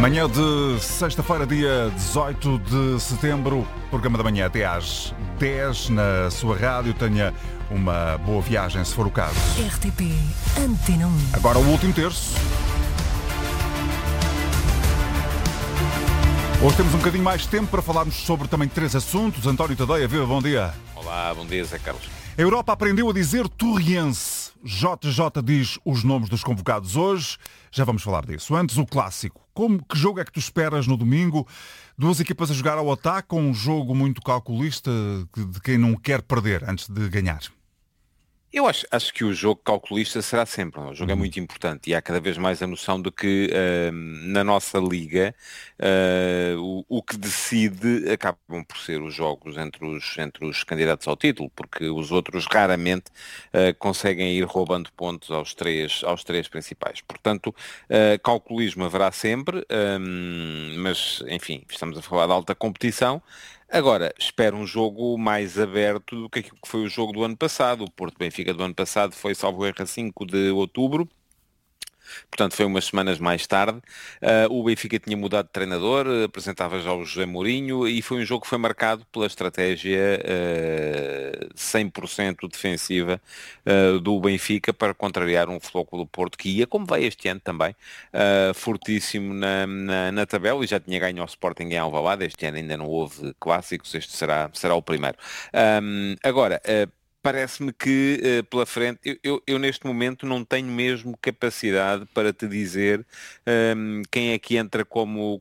Manhã de sexta-feira, dia 18 de setembro, programa da manhã até às 10 na sua rádio. Tenha uma boa viagem, se for o caso. RTP Antena 1. Agora o último terço. Hoje temos um bocadinho mais de tempo para falarmos sobre também 3 assuntos. António Tadeia, viva, bom dia. Olá, bom dia, Zé Carlos. A Europa aprendeu a dizer torriense. JJ diz os nomes dos convocados hoje. Já vamos falar disso. Antes, o clássico. Que jogo é que tu esperas no domingo? Duas equipas a jogar ao ataque, um jogo muito calculista de quem não quer perder antes de ganhar? Eu acho que o jogo calculista será sempre. O jogo é muito importante e há cada vez mais a noção de que na nossa liga o que decide acabam por ser os jogos entre os candidatos ao título, porque os outros raramente conseguem ir roubando pontos aos três principais. Portanto, calculismo haverá sempre, mas enfim, estamos a falar de alta competição. Agora, espero um jogo mais aberto do que aquilo que foi o jogo do ano passado. O Porto-Benfica do ano passado foi, salvo erro, a 5 de outubro. Portanto, foi umas semanas mais tarde. O Benfica tinha mudado de treinador, apresentava já o José Mourinho e foi um jogo que foi marcado pela estratégia 100% defensiva do Benfica para contrariar um Futebol Clube do Porto que ia, como vai este ano também, fortíssimo na tabela e já tinha ganho ao Sporting em Alvalade. Este ano ainda não houve clássicos, este será o primeiro. Agora, parece-me que pela frente, eu neste momento não tenho mesmo capacidade para te dizer quem é que entra como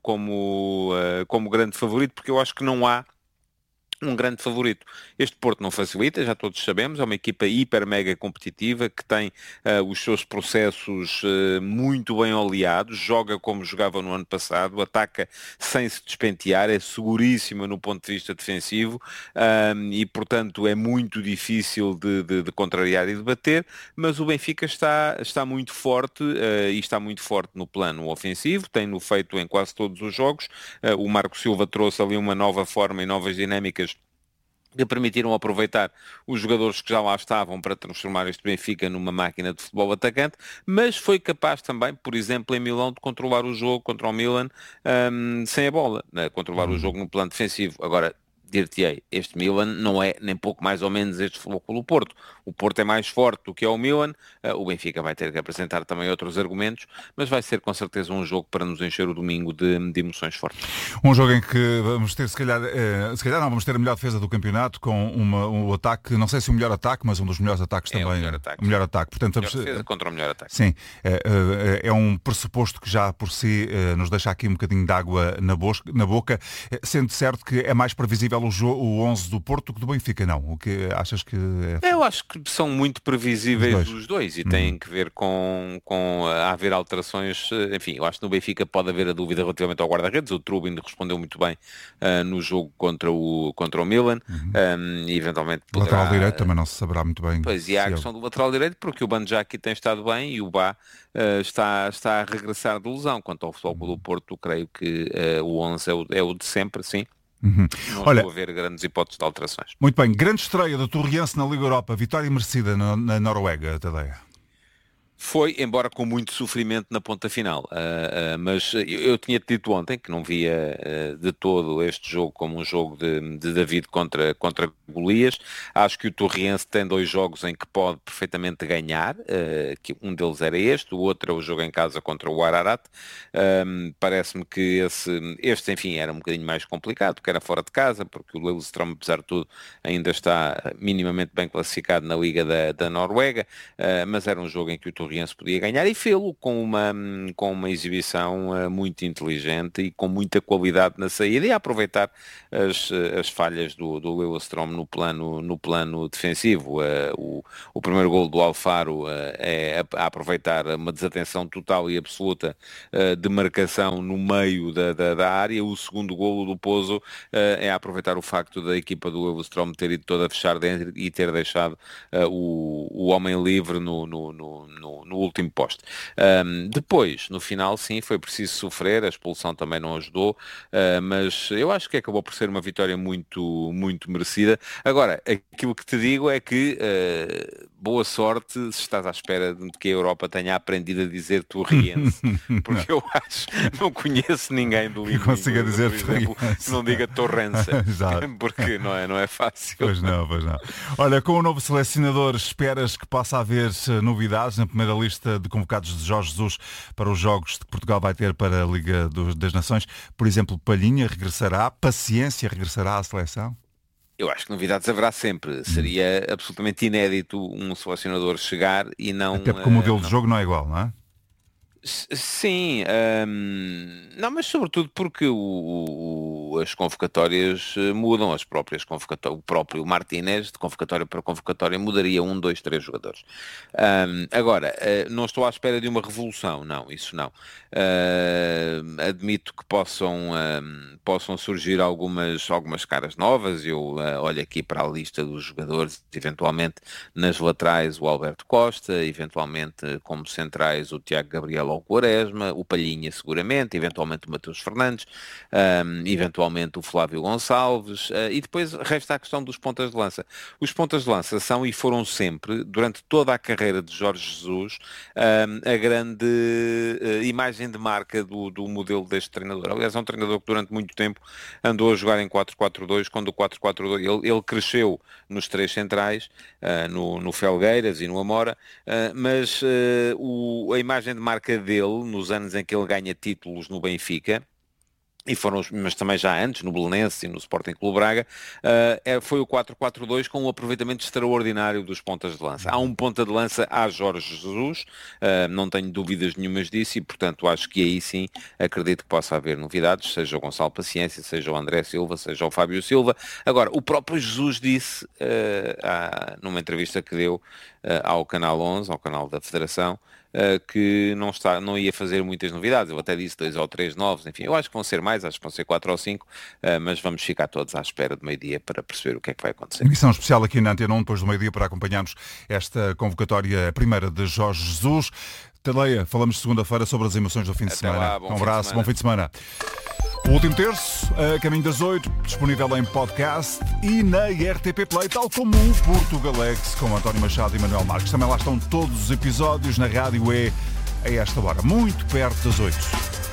grande favorito, porque eu acho que não há um grande favorito. Este Porto não facilita, já todos sabemos, é uma equipa hiper mega competitiva que tem os seus processos muito bem oleados, joga como jogava no ano passado, ataca sem se despentear, é seguríssima no ponto de vista defensivo e portanto é muito difícil de contrariar e de bater, mas o Benfica está muito forte e está muito forte no plano ofensivo, tem-no feito em quase todos os jogos. O Marco Silva trouxe ali uma nova forma e novas dinâmicas que permitiram aproveitar os jogadores que já lá estavam para transformar este Benfica numa máquina de futebol atacante, mas foi capaz também, por exemplo, em Milão, de controlar o jogo contra o Milan sem a bola, né? Controlar o jogo no plano defensivo. Agora, dir-te-ei, este Milan não é nem pouco mais ou menos este Futebol Clube do Porto. O Porto é mais forte do que é o Milan, o Benfica vai ter que apresentar também outros argumentos, mas vai ser com certeza um jogo para nos encher o domingo de emoções fortes. Um jogo em que vamos ter, se calhar não, vamos ter a melhor defesa do campeonato com um ataque, não sei se o melhor ataque, mas um dos melhores ataques também. O melhor ataque. Portanto, melhor defesa contra o melhor ataque. Sim, é um pressuposto que já por si nos deixa aqui um bocadinho de água na boca, sendo certo que é mais previsível o 11 do Porto do que do Benfica, não? O que achas que é? Eu acho que são muito previsíveis os dois e têm que ver com haver alterações. Enfim, eu acho que no Benfica pode haver a dúvida relativamente ao guarda-redes. O Trubin respondeu muito bem no jogo contra o Milan e eventualmente poderá... O lateral direito também não se saberá muito bem. Pois, e há a questão do lateral direito, porque o Banjaki tem estado bem e o Bá está a regressar de lesão. Quanto ao Futebol Clube do Porto, creio que o 11 é o de sempre, sim. Não estou a ver grandes hipóteses de alterações. Muito bem, grande estreia do Torriense na Liga Europa, vitória merecida na Noruega, Tadeia. Foi, embora com muito sofrimento na ponta final, mas eu tinha-te dito ontem que não via de todo este jogo como um jogo de David contra Golias. Acho que o Torriense tem 2 jogos em que pode perfeitamente ganhar, que um deles era este, o outro é o jogo em casa contra o Ararat. Parece-me que este, enfim, era um bocadinho mais complicado, porque era fora de casa, porque o Lillestrøm, apesar de tudo, ainda está minimamente bem classificado na Liga da Noruega, mas era um jogo em que o Torriense podia ganhar e fê-lo com uma exibição muito inteligente e com muita qualidade na saída e a aproveitar as falhas do Lillestrøm no plano defensivo. O primeiro golo do Alfaro é a aproveitar uma desatenção total e absoluta de marcação no meio da área. O segundo golo do Pozo é a aproveitar o facto da equipa do Lillestrøm ter ido toda a fechar dentro e ter deixado o homem livre no último poste. Depois, no final, sim, foi preciso sofrer, a expulsão também não ajudou, mas eu acho que acabou por ser uma vitória muito, muito merecida. Agora, aquilo que te digo é que boa sorte se estás à espera de que a Europa tenha aprendido a dizer Torriense, porque eu acho, não conheço ninguém do livro, consigo dizer, por exemplo, que não diga Torrense, porque não é fácil. Pois não. Olha, com o novo selecionador, esperas que possa haver novidades na primeira lista de convocados de Jorge Jesus para os jogos que Portugal vai ter para a Liga das Nações? Por exemplo, Palhinha regressará, Paciência regressará à seleção? Eu acho que novidades haverá sempre. Seria absolutamente inédito um selecionador chegar e não... Até porque o modelo de jogo não é igual, não é? Sim, não, mas sobretudo porque as convocatórias mudam, as próprias convocatórias, o próprio Martínez de convocatória para convocatória mudaria 1, 2, 3 jogadores. Agora, não estou à espera de uma revolução, não, isso não. Admito que possam surgir algumas caras novas. Eu olho aqui para a lista dos jogadores, eventualmente nas laterais o Alberto Costa, eventualmente como centrais o Tiago Gabriel ou Quaresma, o Palhinha seguramente, eventualmente o Mateus Fernandes, eventualmente o Flávio Gonçalves, e depois resta a questão dos pontas de lança. Os pontas de lança são e foram sempre, durante toda a carreira de Jorge Jesus, a grande imagem de marca do modelo deste treinador. Aliás, é um treinador que durante muito tempo andou a jogar em 4-4-2, quando o 4-4-2, ele cresceu nos três centrais, no Felgueiras e no Amora, mas a imagem de marca dele, nos anos em que ele ganha títulos no Benfica, mas também já antes, no Belenenses e no Sporting Clube Braga, foi o 4-4-2 com um aproveitamento extraordinário dos pontas de lança. Há um ponta de lança a Jorge Jesus, não tenho dúvidas nenhumas disso, e portanto acho que aí sim acredito que possa haver novidades, seja o Gonçalo Paciência, seja o André Silva, seja o Fábio Silva. Agora, o próprio Jesus disse, numa entrevista que deu ao Canal 11, ao canal da Federação, que não ia fazer muitas novidades. Eu até disse 2 ou 3 novos, enfim, eu acho que vão ser mais, acho que vão ser 4 ou 5, mas vamos ficar todos à espera de meio-dia para perceber o que é que vai acontecer. Missão especial aqui na Antena 1, depois do meio-dia, para acompanharmos esta convocatória primeira de Jorge Jesus. Tadeia, falamos segunda-feira sobre as emoções do fim de semana. Lá, um abraço, bom fim de semana. O último terço, a caminho das 8, disponível em podcast e na RTP Play, tal como o Portugalex, com António Machado e Manuel Marques. Também lá estão todos os episódios na Rádio E, a esta hora, muito perto das 8.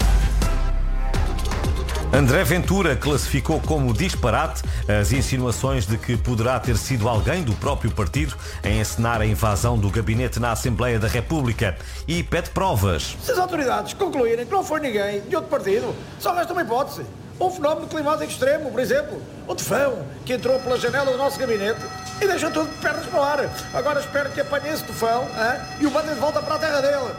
André Ventura classificou como disparate as insinuações de que poderá ter sido alguém do próprio partido a encenar a invasão do gabinete na Assembleia da República e pede provas. Se as autoridades concluírem que não foi ninguém de outro partido, só resta uma hipótese. Um fenómeno climático extremo, por exemplo, o tufão que entrou pela janela do nosso gabinete e deixou tudo de pernas para o ar. Agora espero que apanhe esse tufão e o mande de volta para a terra dele.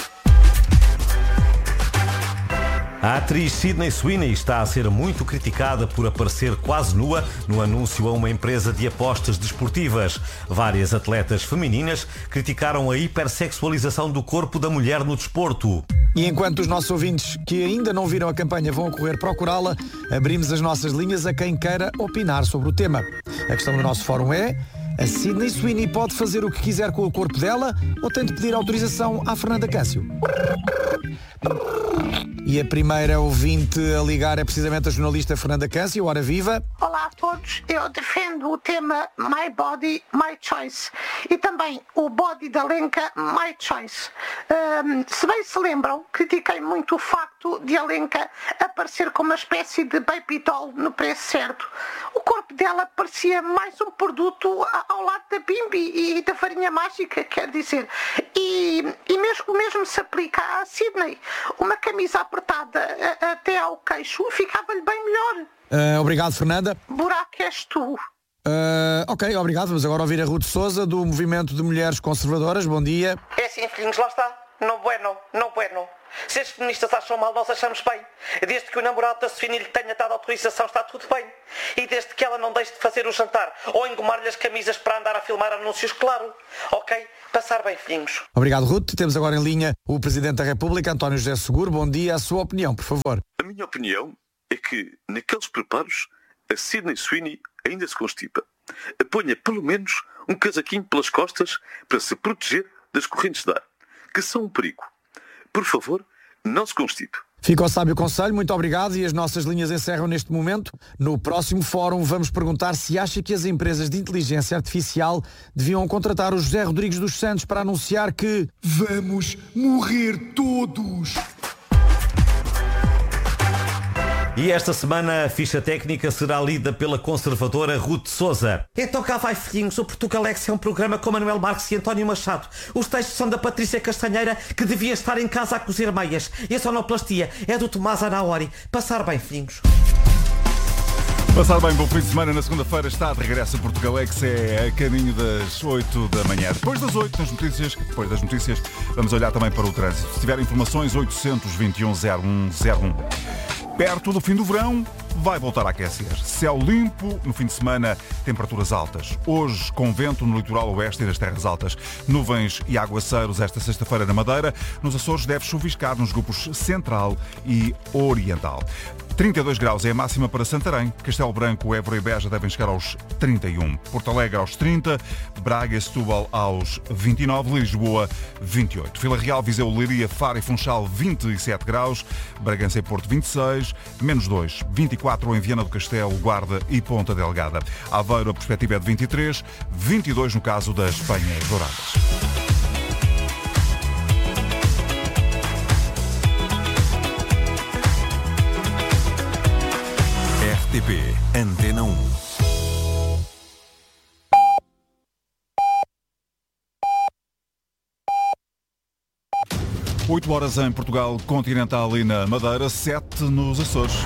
A atriz Sydney Sweeney está a ser muito criticada por aparecer quase nua no anúncio a uma empresa de apostas desportivas. Várias atletas femininas criticaram a hipersexualização do corpo da mulher no desporto. E enquanto os nossos ouvintes que ainda não viram a campanha vão correr procurá-la, abrimos as nossas linhas a quem queira opinar sobre o tema. A questão do nosso fórum é: a Sydney Sweeney pode fazer o que quiser com o corpo dela ou tem de pedir autorização à Fernanda Câncio? E a primeira ouvinte a ligar é precisamente a jornalista Fernanda Câncio. Ora viva! Olá a todos, eu defendo o tema My Body, My Choice e também o body da Alenka, My Choice. Se bem se lembram, critiquei muito o facto de Alenka aparecer com uma espécie de baby doll no preço certo. O corpo dela parecia mais um produto ao lado da Bimbi e da farinha mágica, quer dizer. E mesmo se aplica à Sydney. Uma camisa apertada até ao queixo ficava-lhe bem melhor. Obrigado, Fernanda. Buraco és tu. Ok, obrigado. Vamos agora ouvir a Ruth Sousa, do Movimento de Mulheres Conservadoras. Bom dia. É assim, filhinhos, lá está. Não bueno. Se as feministas acham mal, nós achamos bem. Desde que o namorado da Sofia lhe tenha dado autorização, está tudo bem. E desde que ela não deixe de fazer o jantar ou engomar-lhe as camisas para andar a filmar anúncios, claro. Ok? Passar bem, filhinhos. Obrigado, Ruth. Temos agora em linha o Presidente da República, António José Seguro. Bom dia. A sua opinião, por favor. A minha opinião é que, naqueles preparos, a Sydney Sweeney ainda se constipa. Ponha pelo menos um casaquinho pelas costas para se proteger das correntes de ar. que são um perigo. Por favor, não se constipe. Fica o sábio conselho, muito obrigado, e as nossas linhas encerram neste momento. No próximo fórum vamos perguntar se acha que as empresas de inteligência artificial deviam contratar o José Rodrigues dos Santos para anunciar que vamos morrer todos. E esta semana a ficha técnica será lida pela conservadora Ruth Sousa. Então cá vai, filhinhos, o Portugalex é um programa com Manuel Marques e António Machado. Os textos são da Patrícia Castanheira, que devia estar em casa a cozer meias. E a sonoplastia é do Tomás Anaori. Passar bem, filhinhos. Passar bem, bom fim de semana. Na segunda-feira está de regresso a Portugalex, é a caminho das 8 da manhã. Depois das 8, depois das notícias, vamos olhar também para o trânsito. Se tiver informações, 821-0101. Perto do fim do verão, vai voltar a aquecer. Céu limpo, no fim de semana, temperaturas altas. Hoje, com vento no litoral oeste e das terras altas. Nuvens e aguaceiros esta sexta-feira na Madeira. Nos Açores deve chuviscar nos grupos central e oriental. 32 graus é a máxima para Santarém. Castelo Branco, Évora e Beja devem chegar aos 31. Porto Alegre aos 30. Braga e Setúbal aos 29. Lisboa, 28. Vila Real, Viseu, Leiria, Faro e Funchal, 27 graus. Bragança e Porto, 26. Menos 2. 24 em Viana do Castelo, Guarda e Ponta Delgada. Aveiro, a perspectiva é de 23. 22 no caso das Penhas Douradas. RTP Antena 1. Oito horas em Portugal continental e na Madeira, 7 nos Açores.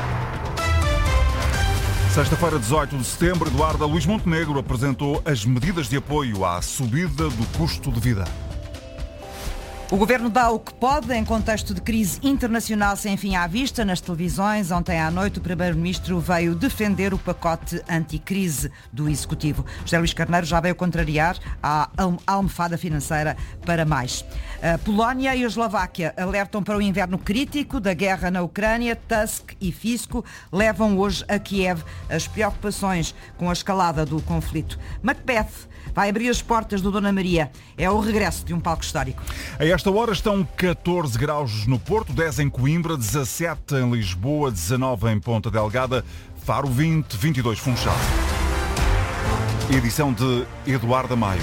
Sexta-feira, 18 de setembro, Eduardo Luís Montenegro apresentou as medidas de apoio à subida do custo de vida. O Governo dá o que pode em contexto de crise internacional sem fim à vista. Nas televisões, ontem à noite, o Primeiro-Ministro veio defender o pacote anticrise do Executivo. José Luís Carneiro já veio contrariar a almofada financeira para mais. A Polónia e a Eslováquia alertam para o inverno crítico da guerra na Ucrânia. Tusk e Fico levam hoje a Kiev as preocupações com a escalada do conflito. Macbeth vai abrir as portas do Dona Maria. É o regresso de um palco histórico. A esta hora estão 14 graus no Porto, 10 em Coimbra, 17 em Lisboa, 19 em Ponta Delgada, Faro 20, 22 Funchal. Edição de Eduardo Maio.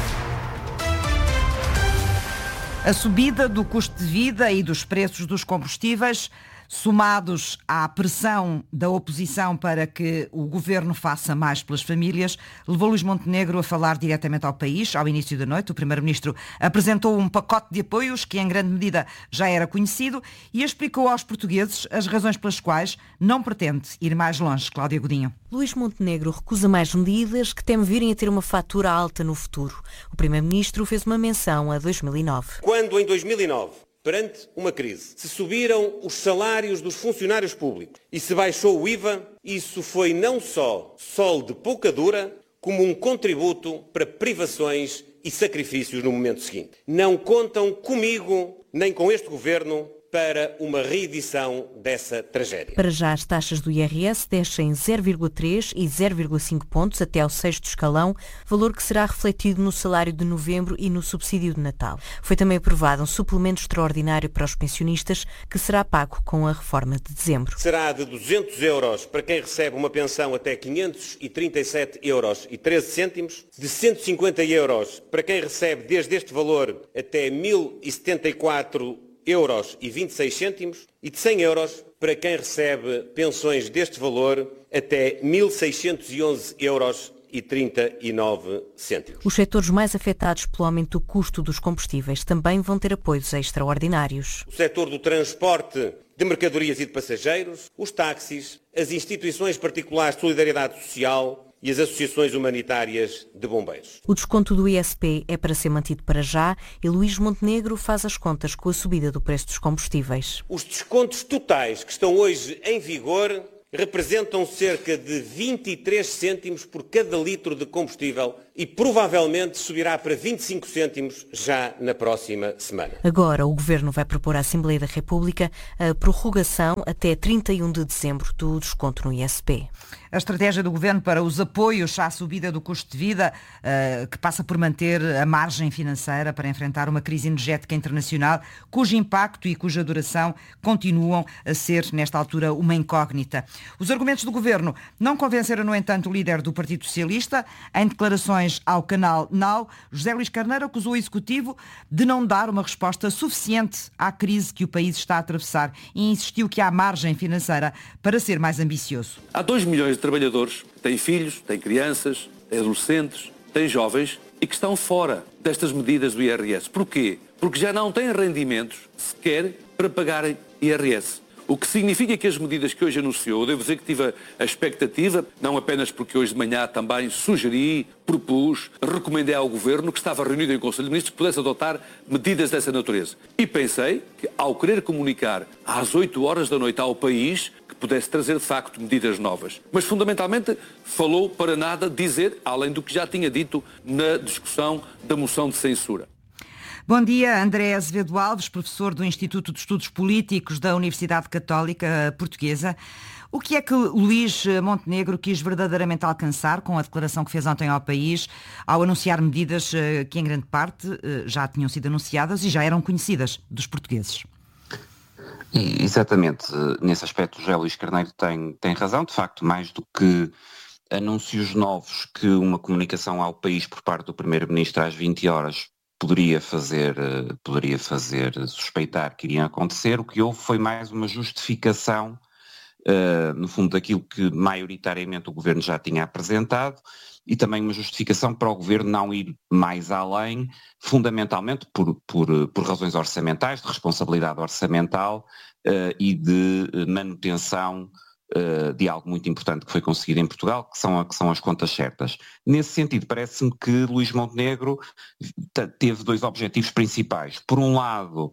A subida do custo de vida e dos preços dos combustíveis, somados à pressão da oposição para que o Governo faça mais pelas famílias, levou Luís Montenegro a falar diretamente ao país. Ao início da noite, o Primeiro-Ministro apresentou um pacote de apoios que, em grande medida, já era conhecido e explicou aos portugueses as razões pelas quais não pretende ir mais longe. Cláudia Godinho. Luís Montenegro recusa mais medidas que temem virem a ter uma fatura alta no futuro. O Primeiro-Ministro fez uma menção a 2009. Quando, em 2009, perante uma crise, se subiram os salários dos funcionários públicos e se baixou o IVA, isso foi não só sol de pouca dura, como um contributo para privações e sacrifícios no momento seguinte. Não contam comigo, nem com este Governo, para uma reedição dessa tragédia. Para já, as taxas do IRS descem 0,3 e 0,5 pontos até ao 6º escalão, valor que será refletido no salário de novembro e no subsídio de Natal. Foi também aprovado um suplemento extraordinário para os pensionistas, que será pago com a reforma de dezembro. Será de 200 euros para quem recebe uma pensão até 537 euros e 13 cêntimos, de 150 euros para quem recebe desde este valor até 1.074 euros e 26 cêntimos e de 100 euros para quem recebe pensões deste valor até 1.611 euros e 39 cêntimos. Os setores mais afetados pelo aumento do custo dos combustíveis também vão ter apoios extraordinários. O setor do transporte de mercadorias e de passageiros, os táxis, as instituições particulares de solidariedade social e as associações humanitárias de bombeiros. O desconto do ISP é para ser mantido para já e Luís Montenegro faz as contas com a subida do preço dos combustíveis. Os descontos totais que estão hoje em vigor representam cerca de 23 cêntimos por cada litro de combustível e provavelmente subirá para 25 cêntimos já na próxima semana. Agora o Governo vai propor à Assembleia da República a prorrogação até 31 de dezembro do desconto no ISP. A estratégia do Governo para os apoios à subida do custo de vida, que passa por manter a margem financeira para enfrentar uma crise energética internacional, cujo impacto e cuja duração continuam a ser, nesta altura, uma incógnita. Os argumentos do Governo não convenceram, no entanto, o líder do Partido Socialista. Em declarações ao canal Now, José Luís Carneiro acusou o Executivo de não dar uma resposta suficiente à crise que o país está a atravessar e insistiu que há margem financeira para ser mais ambicioso. Há 2 milhões de trabalhadores que têm filhos, têm crianças, têm adolescentes, têm jovens e que estão fora destas medidas do IRS. Porquê? Porque já não têm rendimentos sequer para pagarem IRS. O que significa que as medidas que hoje anunciou, eu devo dizer que tive a expectativa, não apenas porque hoje de manhã também sugeri, propus, recomendei ao Governo que estava reunido em Conselho de Ministros que pudesse adotar medidas dessa natureza. E pensei que ao querer comunicar às 8 horas da noite ao país que pudesse trazer de facto medidas novas. Mas fundamentalmente falou para nada dizer, além do que já tinha dito na discussão da moção de censura. Bom dia, André Azevedo Alves, professor do Instituto de Estudos Políticos da Universidade Católica Portuguesa. O que é que Luís Montenegro quis verdadeiramente alcançar com a declaração que fez ontem ao país, ao anunciar medidas que em grande parte já tinham sido anunciadas e já eram conhecidas dos portugueses? Exatamente, nesse aspecto José Luís Carneiro tem razão, de facto, mais do que anúncios novos que uma comunicação ao país por parte do Primeiro-Ministro às 20 horas poderia fazer suspeitar que iriam acontecer. O que houve foi mais uma justificação, no fundo, daquilo que maioritariamente o Governo já tinha apresentado e também uma justificação para o Governo não ir mais além, fundamentalmente por razões orçamentais, de responsabilidade orçamental e de manutenção de algo muito importante que foi conseguido em Portugal, que são as contas certas. Nesse sentido, parece-me que Luís Montenegro teve 2 objetivos principais. Por um lado,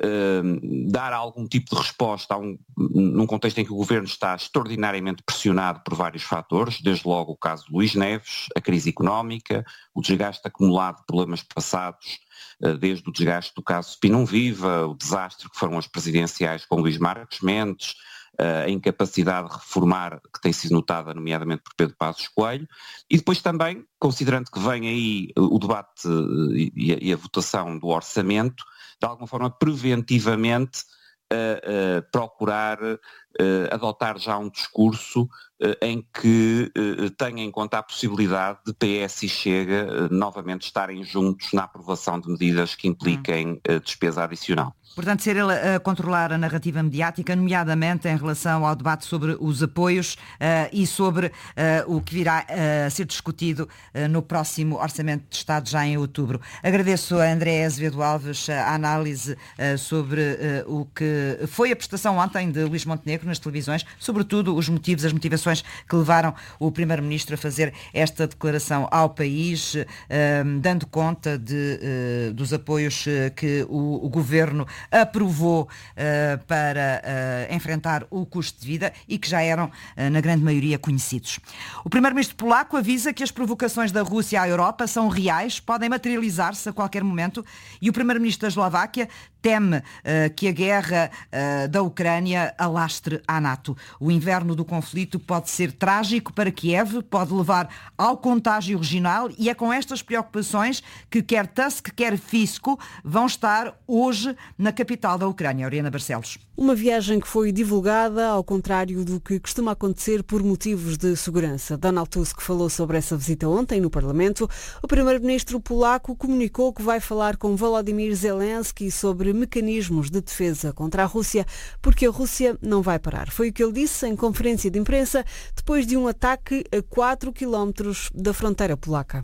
dar algum tipo de resposta num contexto em que o Governo está extraordinariamente pressionado por vários fatores, desde logo o caso de Luís Neves, a crise económica, o desgaste acumulado de problemas passados, desde o desgaste do caso Spinum Viva, o desastre que foram as presidenciais com Luís Marques Mendes, a incapacidade de reformar que tem sido notada nomeadamente por Pedro Passos Coelho, e depois também, considerando que vem aí o debate e a votação do orçamento, de alguma forma preventivamente procurar adotar já um discurso em que tenha em conta a possibilidade de PS e Chega novamente estarem juntos na aprovação de medidas que impliquem despesa adicional. Portanto, ser ele a controlar a narrativa mediática, nomeadamente em relação ao debate sobre os apoios e sobre o que virá a ser discutido no próximo Orçamento de Estado, já em outubro. Agradeço a André Azevedo Alves a análise sobre o que foi a prestação ontem de Luís Montenegro nas televisões, sobretudo os motivos, as motivações que levaram o Primeiro-Ministro a fazer esta declaração ao país, dando conta dos apoios que o Governo aprovou para enfrentar o custo de vida e que já eram, na grande maioria, conhecidos. O Primeiro-Ministro polaco avisa que as provocações da Rússia à Europa são reais, podem materializar-se a qualquer momento, e o Primeiro-Ministro da Eslováquia teme que a guerra da Ucrânia alastre à NATO. O inverno do conflito pode ser trágico para Kiev, pode levar ao contágio regional, e é com estas preocupações que quer Tusk, quer Fico vão estar hoje na capital da Ucrânia. Oriana Barcelos. Uma viagem que foi divulgada ao contrário do que costuma acontecer por motivos de segurança. Donald Tusk falou sobre essa visita ontem no Parlamento. O primeiro-ministro polaco comunicou que vai falar com Volodymyr Zelensky sobre mecanismos de defesa contra a Rússia, porque a Rússia não vai parar. Foi o que ele disse em conferência de imprensa depois de um ataque a 4 quilómetros da fronteira polaca.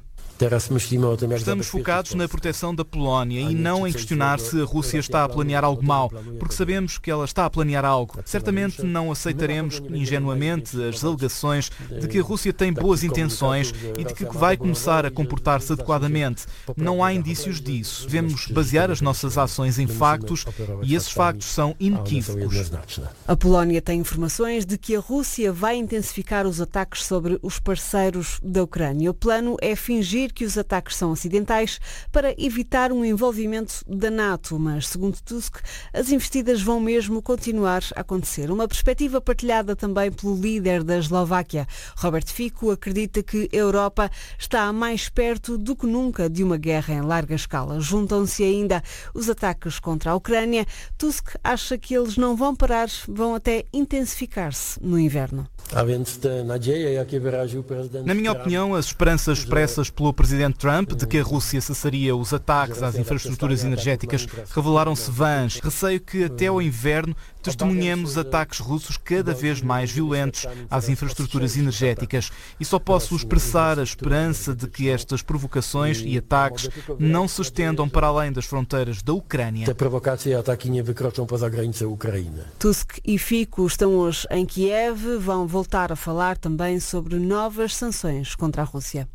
Estamos focados na proteção da Polónia e não em questionar se a Rússia está a planear algo mau, porque sabemos que ela está a planear algo. Certamente não aceitaremos ingenuamente as alegações de que a Rússia tem boas intenções e de que vai começar a comportar-se adequadamente. Não há indícios disso. Devemos basear as nossas ações em factos e esses factos são inequívocos. A Polónia tem informações de que a Rússia vai intensificar os ataques sobre os parceiros da Ucrânia. O plano é fingir referir que os ataques são acidentais para evitar um envolvimento da NATO, mas, segundo Tusk, as investidas vão mesmo continuar a acontecer. Uma perspectiva partilhada também pelo líder da Eslováquia. Robert Fico acredita que a Europa está mais perto do que nunca de uma guerra em larga escala. Juntam-se ainda os ataques contra a Ucrânia. Tusk acha que eles não vão parar, vão até intensificar-se no inverno. Na minha opinião, as esperanças expressas pelo presidente Trump de que a Rússia cessaria os ataques às infraestruturas energéticas revelaram-se vãs. Receio que até ao inverno testemunhemos ataques russos cada vez mais violentos às infraestruturas energéticas e só posso expressar a esperança de que estas provocações e ataques não se estendam para além das fronteiras da Ucrânia. Tusk e Fico estão hoje em Kiev, vão voltar a falar também sobre novas sanções contra a Rússia.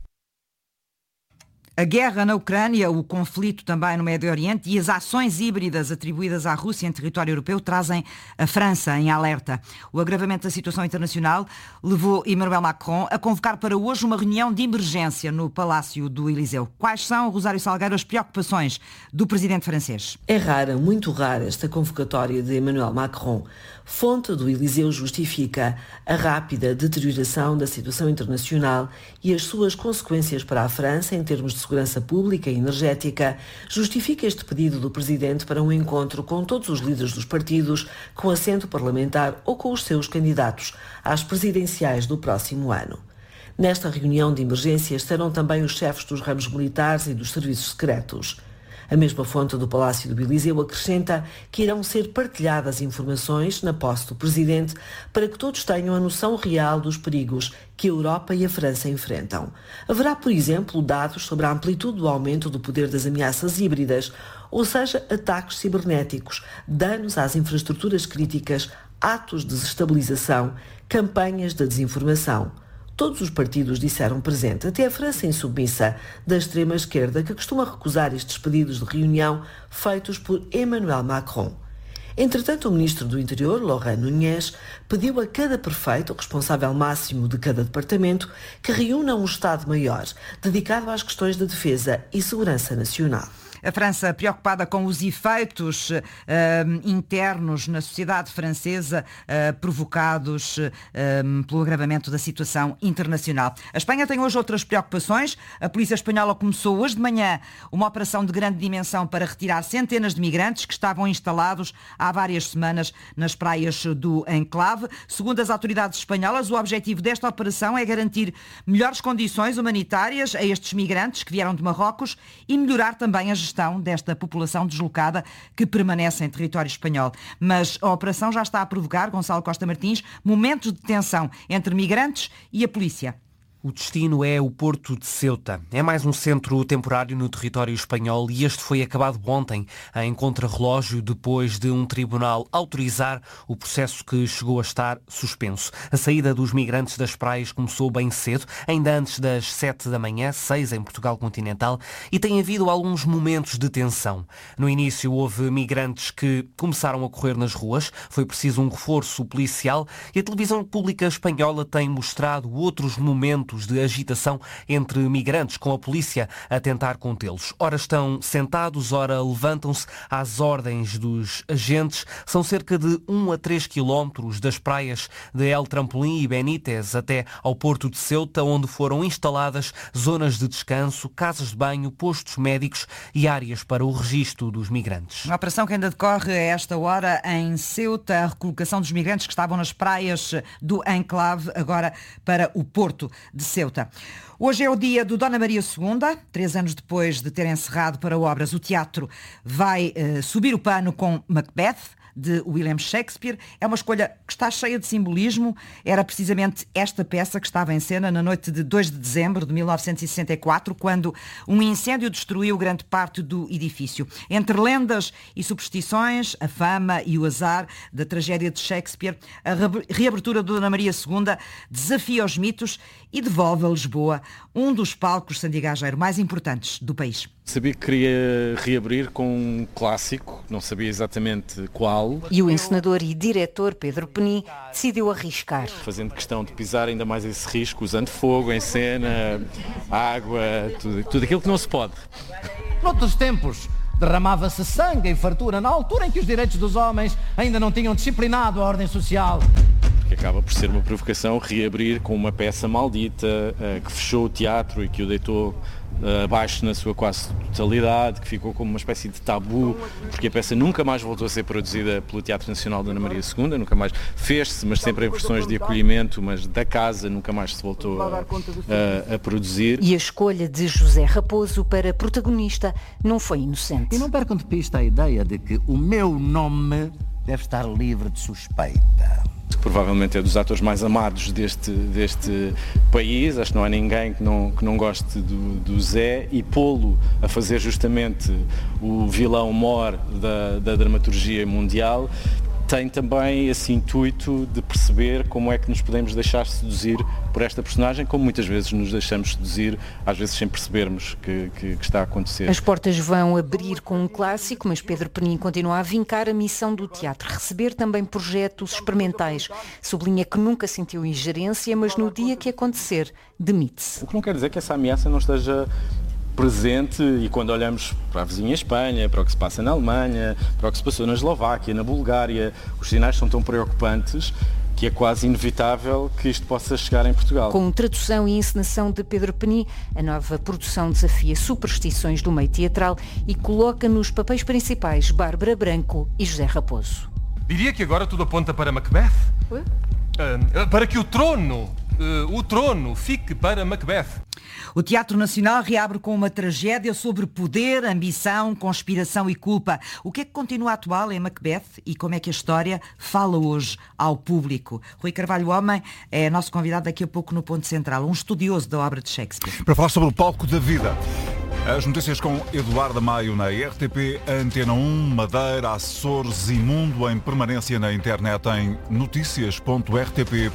A guerra na Ucrânia, o conflito também no Médio Oriente e as ações híbridas atribuídas à Rússia em território europeu trazem a França em alerta. O agravamento da situação internacional levou Emmanuel Macron a convocar para hoje uma reunião de emergência no Palácio do Eliseu. Quais são, Rosário Salgueiro, as preocupações do presidente francês? É rara, muito rara, esta convocatória de Emmanuel Macron. Fonte do Eliseu justifica a rápida deterioração da situação internacional e as suas consequências para a França em termos de segurança pública e energética. Justifica este pedido do presidente para um encontro com todos os líderes dos partidos, com assento parlamentar ou com os seus candidatos às presidenciais do próximo ano. Nesta reunião de emergência estarão também os chefes dos ramos militares e dos serviços secretos. A mesma fonte do Palácio do Eliseu acrescenta que irão ser partilhadas informações na posse do presidente para que todos tenham a noção real dos perigos que a Europa e a França enfrentam. Haverá, por exemplo, dados sobre a amplitude do aumento do poder das ameaças híbridas, ou seja, ataques cibernéticos, danos às infraestruturas críticas, atos de desestabilização, campanhas de desinformação. Todos os partidos disseram presente, até a França insubmissa da extrema-esquerda, que costuma recusar estes pedidos de reunião feitos por Emmanuel Macron. Entretanto, o ministro do Interior, Laurent Nunez, pediu a cada prefeito, responsável máximo de cada departamento, que reúna um Estado-Maior dedicado às questões de defesa e segurança nacional. A França preocupada com os efeitos internos na sociedade francesa provocados pelo agravamento da situação internacional. A Espanha tem hoje outras preocupações. A polícia espanhola começou hoje de manhã uma operação de grande dimensão para retirar centenas de migrantes que estavam instalados há várias semanas nas praias do enclave. Segundo as autoridades espanholas, o objetivo desta operação é garantir melhores condições humanitárias a estes migrantes que vieram de Marrocos e melhorar também a gestão desta população deslocada que permanece em território espanhol. Mas a operação já está a provocar, Gonçalo Costa Martins, momentos de tensão entre migrantes e a polícia. O destino é o Porto de Ceuta. É mais um centro temporário no território espanhol e este foi acabado ontem em contrarrelógio depois de um tribunal autorizar o processo que chegou a estar suspenso. A saída dos migrantes das praias começou bem cedo, ainda antes das 7 da manhã, 6 em Portugal continental, e tem havido alguns momentos de tensão. No início houve migrantes que começaram a correr nas ruas, foi preciso um reforço policial e a televisão pública espanhola tem mostrado outros momentos de agitação entre migrantes, com a polícia a tentar contê-los. Ora estão sentados, ora levantam-se às ordens dos agentes. São cerca de 1 a 3 quilómetros das praias de El Trampolim e Benítez até ao Porto de Ceuta, onde foram instaladas zonas de descanso, casas de banho, postos médicos e áreas para o registro dos migrantes. Uma operação que ainda decorre a esta hora em Ceuta, a recolocação dos migrantes que estavam nas praias do enclave, agora para o Porto de Ceuta. Hoje é o dia do Dona Maria II. 3 anos depois de ter encerrado para obras, o teatro vai subir o pano com Macbeth, de William Shakespeare. É uma escolha que está cheia de simbolismo. Era precisamente esta peça que estava em cena na noite de 2 de dezembro de 1964, quando um incêndio destruiu grande parte do edifício. Entre lendas e superstições, a fama e o azar da tragédia de Shakespeare, a reabertura do Dona Maria II desafia os mitos e devolve a Lisboa um dos palcos sandigageiro mais importantes do país. Sabia que queria reabrir com um clássico, não sabia exatamente qual. E o encenador e diretor Pedro Penin decidiu arriscar. Fazendo questão de pisar ainda mais esse risco, usando fogo em cena, água, tudo aquilo que não se pode. Noutros tempos, derramava-se sangue em fartura na altura em que os direitos dos homens ainda não tinham disciplinado a ordem social. Que acaba por ser uma provocação reabrir com uma peça maldita que fechou o teatro e que o deitou abaixo na sua quase totalidade, que ficou como uma espécie de tabu, porque a peça nunca mais voltou a ser produzida pelo Teatro Nacional da Ana Maria II, nunca mais fez-se, mas sempre em versões de acolhimento, mas da casa nunca mais se voltou a produzir. E a escolha de José Raposo para protagonista não foi inocente. E não percam de pista a ideia de que o meu nome deve estar livre de suspeita. Provavelmente é dos atores mais amados deste país, acho que não há ninguém que não goste do Zé, e pô-lo a fazer justamente o vilão mor da dramaturgia mundial tem também esse intuito de perceber como é que nos podemos deixar seduzir por esta personagem, como muitas vezes nos deixamos seduzir, às vezes sem percebermos que está a acontecer. As portas vão abrir com um clássico, mas Pedro Penin continua a vincar a missão do teatro, receber também projetos experimentais. Sublinha que nunca sentiu ingerência, mas no dia que acontecer, demite-se. O que não quer dizer que essa ameaça não esteja presente, e quando olhamos para a vizinha Espanha, para o que se passa na Alemanha, para o que se passou na Eslováquia, na Bulgária, os sinais são tão preocupantes que é quase inevitável que isto possa chegar em Portugal. Com tradução e encenação de Pedro Penin, a nova produção desafia superstições do meio teatral e coloca nos papéis principais Bárbara Branco e José Raposo. Diria que agora tudo aponta para Macbeth. Para que o trono fique para Macbeth. O Teatro Nacional reabre com uma tragédia sobre poder, ambição, conspiração e culpa. O que é que continua atual em Macbeth e como é que a história fala hoje ao público? Rui Carvalho Homem é nosso convidado daqui a pouco no Ponto Central, um estudioso da obra de Shakespeare. Para falar sobre o palco da vida. As notícias com Eduardo Maio na RTP, Antena 1, Madeira, Açores e Mundo em permanência na internet em noticias.rtp.pt.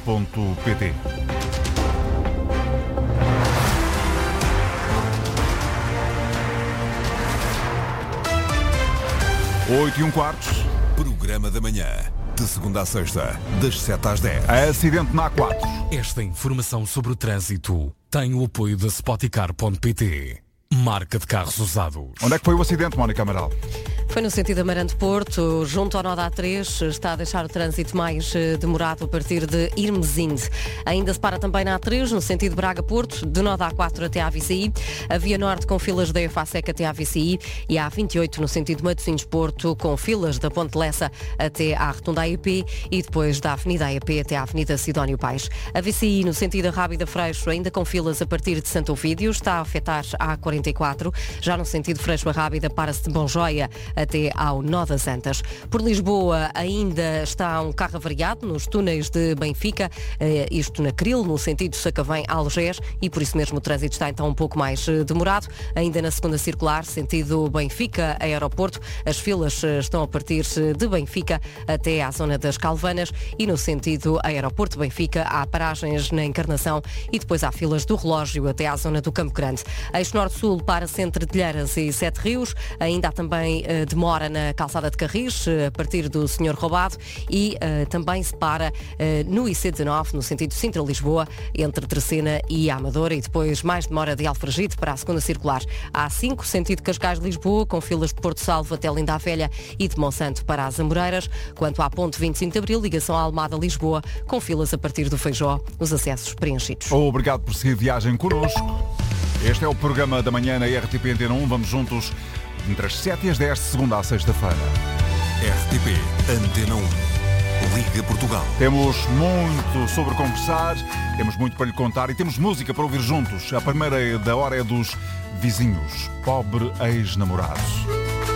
8:15. Programa da manhã, de segunda a sexta, das 7 às 10. Acidente na A4. Esta informação sobre o trânsito tem o apoio da Spoticar.pt, marca de carros usados. Onde é que foi o acidente, Mónica Amaral? Foi no sentido Amarante-Porto, junto ao nó da A3, está a deixar o trânsito mais demorado a partir de Irmesinde. Ainda se para também na A3, no sentido Braga-Porto, do nó da A4 até à VCI, a Via Norte com filas da EFASEC até à VCI e a A28 no sentido Matosinhos-Porto, com filas da Ponte Lessa até à Rotunda AEP e depois da Avenida AEP até à Avenida Sidónio Paes. A VCI no sentido Rábida-Freixo, ainda com filas a partir de Santo Ovídio, está a afetar a A44, já no sentido Freixo-Rábida para-se de Bonjoia até ao nó das Antas. Por Lisboa ainda está um carro avariado nos túneis de Benfica, isto na Cril, no sentido Sacavém-Algés, e por isso mesmo o trânsito está então um pouco mais demorado. Ainda na segunda circular, sentido Benfica-Aeroporto, as filas estão a partir de Benfica até à zona das Calvanas e no sentido Aeroporto-Benfica há paragens na Encarnação e depois há filas do relógio até à zona do Campo Grande. Eixo Norte-Sul para Centro de Telheiras e Sete Rios, ainda há também demora na calçada de Carris, a partir do Senhor Roubado, e também se para no IC19, no sentido Sintra-Lisboa, entre Terceira e Amadora, e depois mais demora de Alfragide para a segunda circular. Há 5, sentido Cascais-Lisboa, com filas de Porto Salvo até Linda a Velha e de Monsanto para as Amoreiras, quanto à ponte 25 de Abril, ligação à Almada-Lisboa, com filas a partir do Feijó, os acessos preenchidos. Obrigado por seguir viagem connosco. Este é o programa da manhã na RTP Antena 1. Vamos juntos entre as 7 e as 10, de segunda à sexta-feira. RTP Antena 1. Liga Portugal. Temos muito sobre conversar, temos muito para lhe contar e temos música para ouvir juntos. A primeira da hora é dos Vizinhos, Pobre Ex-Namorados.